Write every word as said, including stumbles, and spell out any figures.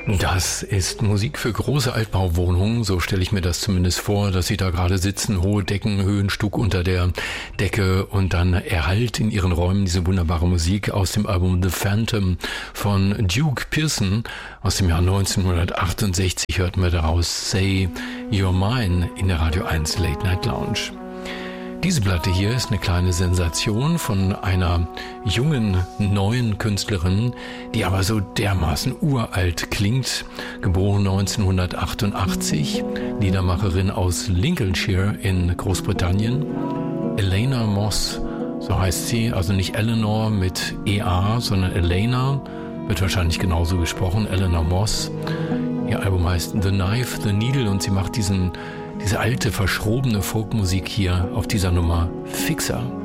Das ist Musik für große Altbauwohnungen, so stelle ich mir das zumindest vor, dass sie da gerade sitzen, hohe Decken, Höhenstuck unter der Decke und dann erhallt in ihren Räumen diese wunderbare Musik aus dem Album The Phantom von Duke Pearson aus dem Jahr neunzehnhundertachtundsechzig hörten wir daraus Say You're Mine in der Radio eins Late Night Lounge. Diese Platte hier ist eine kleine Sensation von einer jungen, neuen Künstlerin, die aber so dermaßen uralt klingt. Geboren neunzehnhundertachtundachtzig, Liedermacherin aus Lincolnshire in Großbritannien. Elena Moss, so heißt sie, also nicht Eleanor mit E A, sondern Elena, wird wahrscheinlich genauso gesprochen, Elena Moss. Ihr Album heißt The Knife, The Needle und sie macht diesen diese alte, verschrobene Folkmusik hier auf dieser Nummer Fixer.